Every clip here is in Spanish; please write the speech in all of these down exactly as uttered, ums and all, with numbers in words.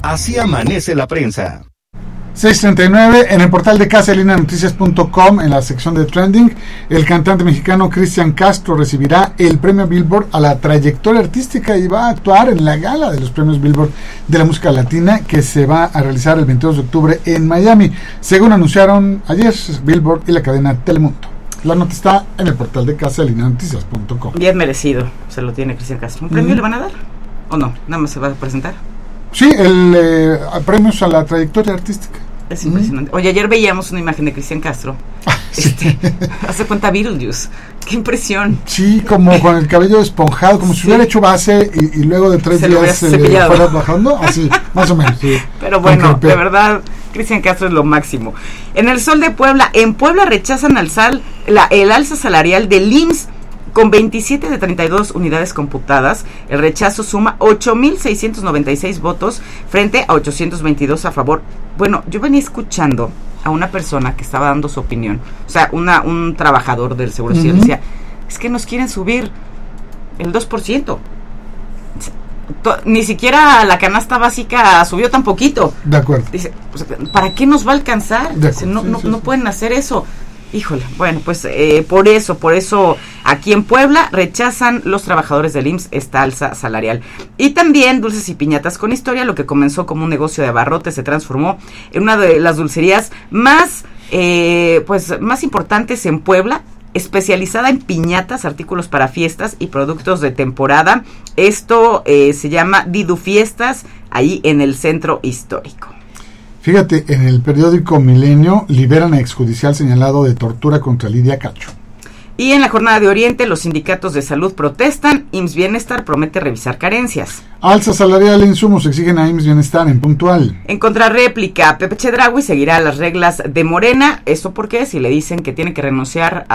Así amanece la prensa. seis treinta y nueve, en el portal de casa línea noticias punto com, en la sección de Trending, el cantante mexicano Cristian Castro recibirá el premio Billboard a la trayectoria artística y va a actuar en la gala de los premios Billboard de la música latina que se va a realizar el veintidós de octubre en Miami, según anunciaron ayer Billboard y la cadena Telemundo. La nota está en el portal de casa línea noticias punto com. Bien merecido, se lo tiene Cristian Castro. ¿Un premio mm. le van a dar? ¿O no? ¿Nada más se va a presentar? Sí, el eh, premios a la trayectoria artística. Es impresionante. Mm. Oye, ayer veíamos una imagen de Cristian Castro. Ah, sí. Este, hace cuenta Beetlejuice. ¡Qué impresión! Sí, como con el cabello esponjado, como sí. si hubiera hecho base y, y luego de tres se días se le fuera bajando. Así, más o menos. Sí. Pero bueno, de verdad, Cristian Castro es lo máximo. En el Sol de Puebla, en Puebla rechazan al sal, la, el alza salarial del I M S S. Con veintisiete de treinta y dos unidades computadas, el rechazo suma ocho mil seiscientos noventa y seis votos frente a ochocientos veintidós a favor. Bueno, yo venía escuchando a una persona que estaba dando su opinión, o sea, una un trabajador del Seguro Social, uh-huh. decía, es que nos quieren subir el dos por ciento. Ni siquiera la canasta básica subió tan poquito. De acuerdo. Dice, pues, ¿para qué nos va a alcanzar? Dice, no, sí, no, sí, no sí. pueden hacer eso. Híjole, bueno, pues eh, por eso, por eso aquí en Puebla rechazan los trabajadores del I M S S esta alza salarial. Y también dulces y piñatas con historia, lo que comenzó como un negocio de abarrotes se transformó en una de las dulcerías más, eh, pues, más importantes en Puebla, especializada en piñatas, artículos para fiestas y productos de temporada. Esto eh, se llama Didu Fiestas, ahí en el centro histórico. Fíjate, en el periódico Milenio liberan a exjudicial señalado de tortura contra Lidia Cacho. Y en la jornada de Oriente, los sindicatos de salud protestan, I M S S Bienestar promete revisar carencias. Alza salarial e insumos exigen a I M S S Bienestar en Puntual. En contrarréplica, Pepe Chedraui seguirá las reglas de Morena. ¿Esto por qué? Si le dicen que tiene que renunciar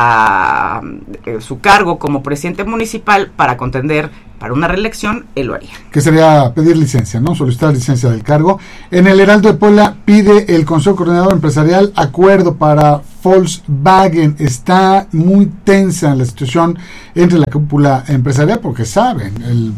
a eh, su cargo como presidente municipal para contender para una reelección, él lo haría. Que sería pedir licencia, ¿no? Solicitar licencia del cargo. En el Heraldo de Puebla pide el Consejo Coordinador Empresarial acuerdo para Volkswagen. Está muy tensa la situación entre la cúpula empresarial porque saben el,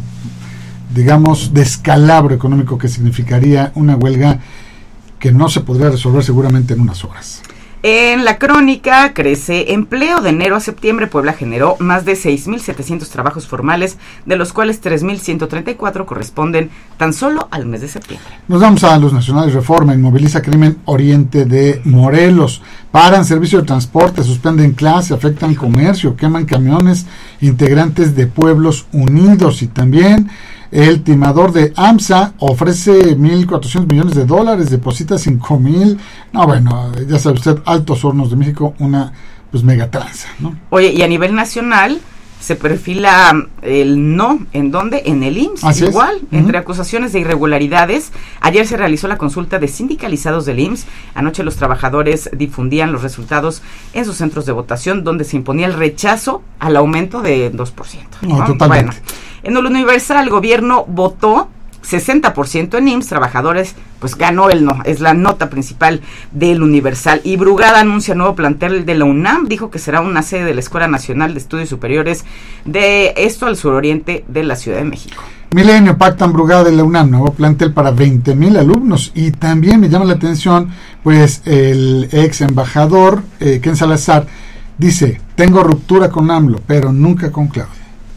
digamos, descalabro económico que significaría una huelga que no se podría resolver seguramente en unas horas. En la crónica, crece empleo. De enero a septiembre, Puebla generó más de seis mil setecientos trabajos formales, de los cuales tres mil ciento treinta y cuatro corresponden tan solo al mes de septiembre. Nos vamos a los nacionales. Reforma, inmoviliza crimen Oriente de Morelos. Paran servicio de transporte, suspenden clase, afectan comercio, queman camiones, integrantes de Pueblos Unidos. Y también el timador de AMSA ofrece mil cuatrocientos millones de dólares, deposita cinco mil. No, bueno, ya sabe usted, Altos Hornos de México, una pues mega tranza, ¿no? Oye, y a nivel nacional se perfila el no, ¿en dónde? En el I M S S. Así Igual, es. entre uh-huh. acusaciones de irregularidades. Ayer se realizó la consulta de sindicalizados del I M S S. Anoche los trabajadores difundían los resultados en sus centros de votación, donde se imponía el rechazo al aumento de dos por ciento. No, ¿no? totalmente. Bueno, en el Universal, el gobierno votó sesenta por ciento en I M S S, trabajadores, pues ganó el no, es la nota principal del Universal. Y Brugada anuncia nuevo plantel de la UNAM, dijo que será una sede de la Escuela Nacional de Estudios Superiores, de esto al suroriente de la Ciudad de México. Milenio, pactan Brugada de la UNAM, nuevo plantel para veinte mil alumnos. Y también me llama la atención, pues, el ex embajador, eh, Ken Salazar, dice, tengo ruptura con AMLO, pero nunca con Claudia.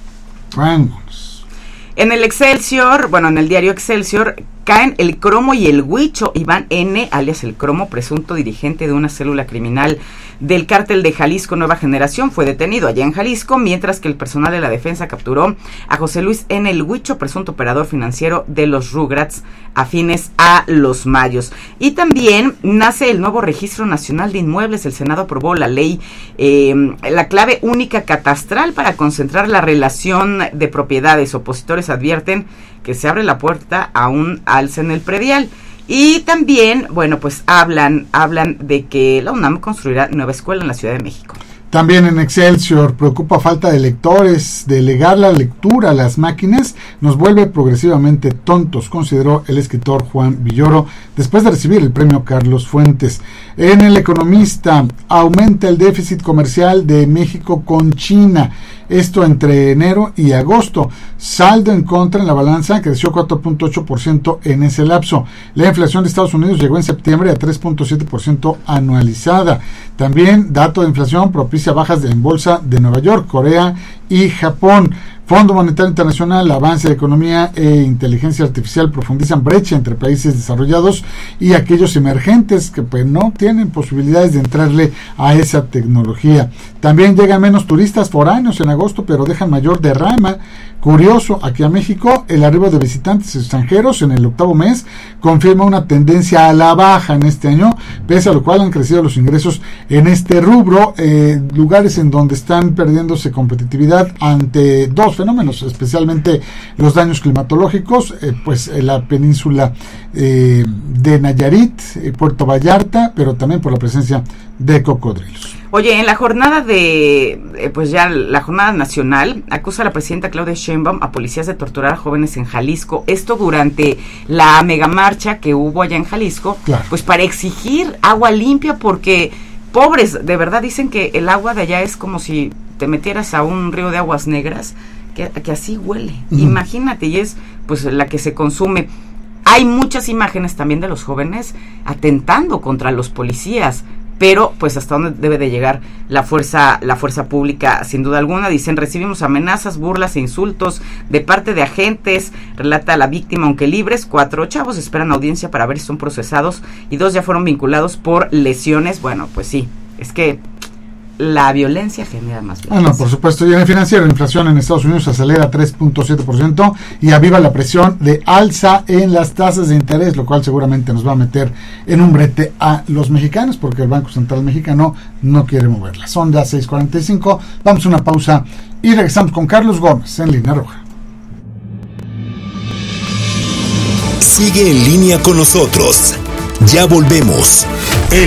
Bueno. En el Excelsior, bueno, en el diario Excelsior, caen el Cromo y el Huicho. Iván N., alias el Cromo, presunto dirigente de una célula criminal del cártel de Jalisco Nueva Generación, fue detenido allá en Jalisco, mientras que el personal de la defensa capturó a José Luis N. el Huicho, presunto operador financiero de los Rugrats, afines a los Mayos. Y también nace el nuevo Registro Nacional de Inmuebles. El Senado aprobó la ley, eh, la clave única catastral para concentrar la relación de propiedades. Opositores advierten que se abre la puerta a un alza en el predial. Y también, bueno, pues hablan hablan de que la UNAM construirá nueva escuela en la Ciudad de México. También en Excelsior, preocupa falta de lectores, delegar la lectura a las máquinas nos vuelve progresivamente tontos, consideró el escritor Juan Villoro después de recibir el premio Carlos Fuentes. En El Economista, aumenta el déficit comercial de México con China, esto entre enero y agosto. Saldo en contra en la balanza creció cuatro punto ocho por ciento en ese lapso. La inflación de Estados Unidos llegó en septiembre a tres punto siete por ciento anualizada. También dato de inflación propicia bajas en bolsa de Nueva York, Corea y Japón. Fondo Monetario Internacional, avance de economía e inteligencia artificial profundizan brecha entre países desarrollados y aquellos emergentes que pues no tienen posibilidades de entrarle a esa tecnología. También llegan menos turistas foráneos en agosto, pero dejan mayor derrama. Curioso, aquí a México, el arribo de visitantes extranjeros en el octavo mes confirma una tendencia a la baja en este año, pese a lo cual han crecido los ingresos en este rubro, eh, lugares en donde están perdiéndose competitividad ante dos fenómenos, especialmente los daños climatológicos, eh, pues en la península eh, de Nayarit, eh, Puerto Vallarta, pero también por la presencia de cocodrilos. Oye, en la jornada de, eh, pues ya la jornada nacional, acusa a la presidenta Claudia Sheinbaum a policías de torturar a jóvenes en Jalisco, esto durante la megamarcha que hubo allá en Jalisco, claro, pues para exigir agua limpia, porque pobres, de verdad dicen que el agua de allá es como si te metieras a un río de aguas negras, que, que así huele, uh-huh. Imagínate, y es pues la que se consume. Hay muchas imágenes también de los jóvenes atentando contra los policías, pero pues hasta dónde debe de llegar la fuerza la fuerza pública, sin duda alguna. Dicen, recibimos amenazas, burlas e insultos de parte de agentes, relata la víctima, aunque libres. Cuatro chavos esperan audiencia para ver si son procesados y dos ya fueron vinculados por lesiones. Bueno, pues sí, es que la violencia genera más violencia. Ah, no, por supuesto. Y en el financiero, la inflación en Estados Unidos acelera tres punto siete por ciento y aviva la presión de alza en las tasas de interés, lo cual seguramente nos va a meter en un brete a los mexicanos, porque el Banco Central Mexicano no quiere moverla. Son las seis cuarenta y cinco, vamos a una pausa y regresamos con Carlos Gómez en Línea Roja. Sigue en línea con nosotros. Ya volvemos.